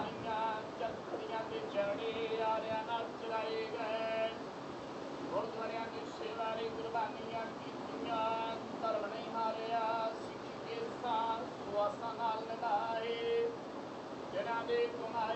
ਕੁਰਬਾਨੀਆਂ ਚਰਖੜੀਆਂ ਤੇ ਚੜੇ ਆਰਿਆਂ ਨਾਲ ਚਲਾਏ ਗਏ। ਗੁਰਦੁਆਰਿਆਂ ਦੀ ਸੇਵਾ ਲਈ ਕੁਰਬਾਨੀਆਂ ਕੀਤੀਆਂ।